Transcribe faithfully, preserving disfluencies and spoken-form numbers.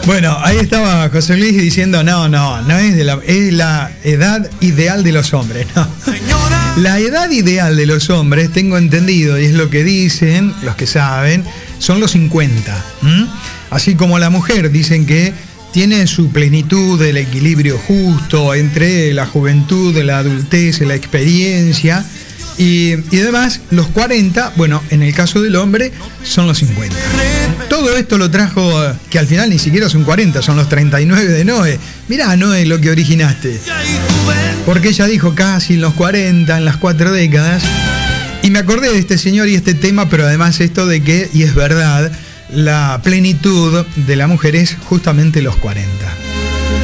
Bueno, ahí estaba José Luis diciendo, no, no, no es, de la, es la edad ideal de los hombres, no. La edad ideal de los hombres, tengo entendido, y es lo que dicen los que saben, son los cincuenta. ¿m? Así como la mujer, dicen que tiene su plenitud, el equilibrio justo entre la juventud, la adultez, la experiencia y, y demás. Los cuarenta, bueno, en el caso del hombre, son los cincuenta. Todo esto lo trajo, que al final ni siquiera son cuarenta, son los treinta y nueve de Noé. Mirá, Noé, lo que originaste. Porque ella dijo casi en los cuarenta, en las cuatro décadas. Y me acordé de este señor y este tema, pero además esto de que, y es verdad, la plenitud de la mujer es justamente los cuarenta.